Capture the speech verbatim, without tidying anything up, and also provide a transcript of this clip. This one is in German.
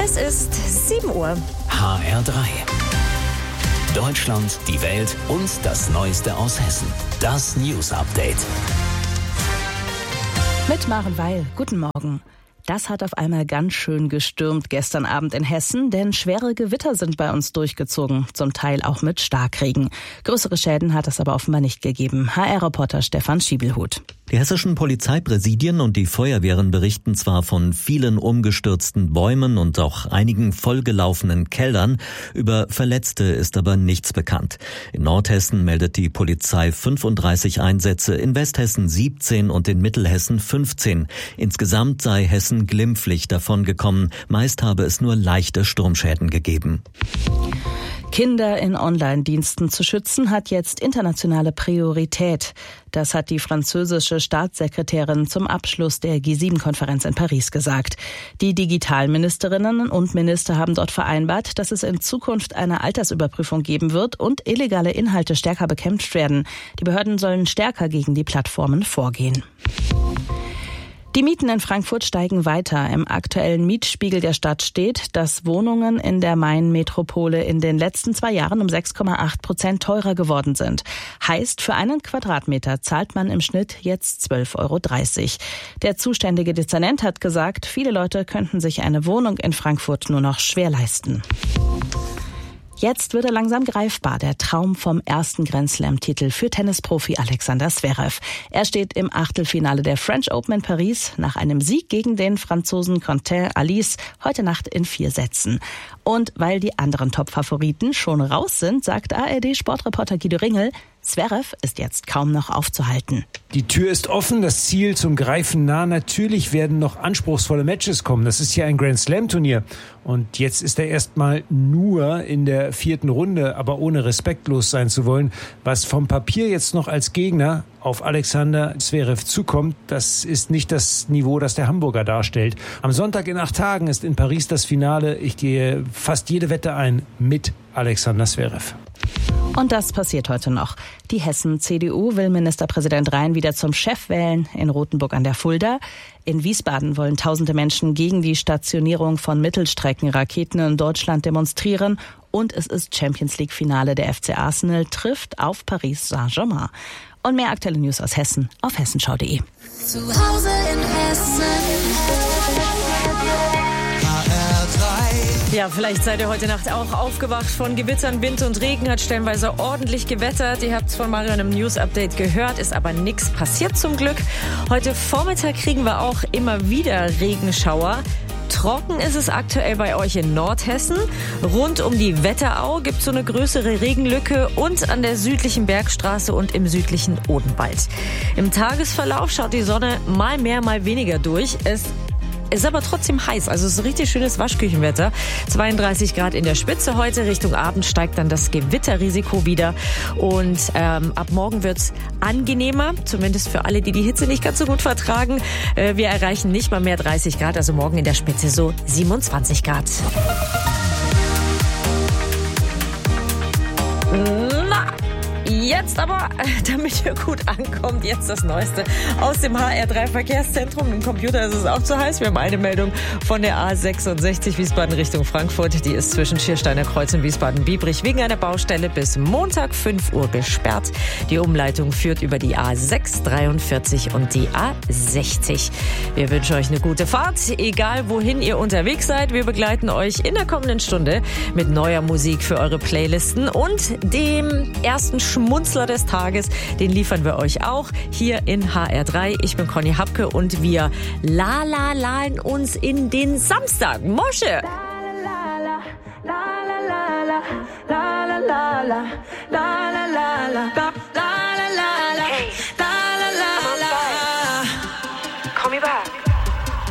Es ist sieben Uhr. H R drei. Deutschland, die Welt und das Neueste aus Hessen. Das News Update. Mit Maren Weil. Guten Morgen. Das hat auf einmal ganz schön gestürmt gestern Abend in Hessen, denn schwere Gewitter sind bei uns durchgezogen, zum Teil auch mit Starkregen. Größere Schäden hat es aber offenbar nicht gegeben. H R-Reporter Stefan Schiebelhut. Die hessischen Polizeipräsidien und die Feuerwehren berichten zwar von vielen umgestürzten Bäumen und auch einigen vollgelaufenen Kellern, über Verletzte ist aber nichts bekannt. In Nordhessen meldet die Polizei fünfunddreißig Einsätze, in Westhessen siebzehn und in Mittelhessen fünfzehn. Insgesamt sei Hessen glimpflich davongekommen, meist habe es nur leichte Sturmschäden gegeben. Kinder in Online-Diensten zu schützen, hat jetzt internationale Priorität. Das hat die französische Staatssekretärin zum Abschluss der G sieben Konferenz in Paris gesagt. Die Digitalministerinnen und Minister haben dort vereinbart, dass es in Zukunft eine Altersüberprüfung geben wird und illegale Inhalte stärker bekämpft werden. Die Behörden sollen stärker gegen die Plattformen vorgehen. Die Mieten in Frankfurt steigen weiter. Im aktuellen Mietspiegel der Stadt steht, dass Wohnungen in der Main-Metropole in den letzten zwei Jahren um sechs Komma acht Prozent teurer geworden sind. Heißt, für einen Quadratmeter zahlt man im Schnitt jetzt zwölf Euro dreißig. Der zuständige Dezernent hat gesagt, viele Leute könnten sich eine Wohnung in Frankfurt nur noch schwer leisten. Jetzt wird er langsam greifbar, der Traum vom ersten Grand Slam-Titel für Tennisprofi Alexander Zverev. Er steht im Achtelfinale der French Open in Paris nach einem Sieg gegen den Franzosen Quentin Halys heute Nacht in vier Sätzen. Und weil die anderen Top-Favoriten schon raus sind, sagt A R D-Sportreporter Guido Ringel, Zverev ist jetzt kaum noch aufzuhalten. Die Tür ist offen, das Ziel zum Greifen nah. Natürlich werden noch anspruchsvolle Matches kommen. Das ist ja ein Grand Slam Turnier. Und jetzt ist er erstmal nur in der vierten Runde, aber ohne respektlos sein zu wollen. Was vom Papier jetzt noch als Gegner auf Alexander Zverev zukommt, das ist nicht das Niveau, das der Hamburger darstellt. Am Sonntag in acht Tagen ist in Paris das Finale. Ich gehe fast jede Wette ein mit Alexander Zverev. Und das passiert heute noch. Die Hessen-C D U will Ministerpräsident Rhein wieder zum Chef wählen in Rothenburg an der Fulda. In Wiesbaden wollen tausende Menschen gegen die Stationierung von Mittelstreckenraketen in Deutschland demonstrieren. Und es ist Champions-League-Finale. Der F C Arsenal trifft auf Paris Saint-Germain. Und mehr aktuelle News aus Hessen auf hessenschau punkt de. Zu Hause in Hessen. Ja, vielleicht seid ihr heute Nacht auch aufgewacht von Gewittern, Wind und Regen, hat stellenweise ordentlich gewettert. Ihr habt es von Marion im News-Update gehört, ist aber nichts passiert zum Glück. Heute Vormittag kriegen wir auch immer wieder Regenschauer. Trocken ist es aktuell bei euch in Nordhessen. Rund um die Wetterau gibt es so eine größere Regenlücke und an der südlichen Bergstraße und im südlichen Odenwald. Im Tagesverlauf schaut die Sonne mal mehr, mal weniger durch. Es ist aber trotzdem heiß, also es ist richtig schönes Waschküchenwetter. zweiunddreißig Grad in der Spitze heute, Richtung Abend steigt dann das Gewitterrisiko wieder. Und ähm, ab morgen wird's angenehmer, zumindest für alle, die die Hitze nicht ganz so gut vertragen. Äh, wir erreichen nicht mal mehr dreißig Grad, also morgen in der Spitze so siebenundzwanzig Grad. Na, jetzt aber, damit ihr gut ankommt, jetzt das Neueste aus dem H R drei Verkehrszentrum. Im Computer ist es auch zu heiß. Wir haben eine Meldung von der A sechsundsechzig Wiesbaden Richtung Frankfurt. Die ist zwischen Schiersteiner Kreuz und Wiesbaden-Biebrich wegen einer Baustelle bis Montag fünf Uhr gesperrt. Die Umleitung führt über die A sechs dreiundvierzig und die A sechzig. Wir wünschen euch eine gute Fahrt, egal wohin ihr unterwegs seid. Wir begleiten euch in der kommenden Stunde mit neuer Musik für eure Playlisten und dem ersten Schmunzler des Tages, den liefern wir euch auch hier in H R drei. Ich bin Conny Hapke und wir la la laen uns in den Samstag. Mosche! La la la la la la la la la la la la la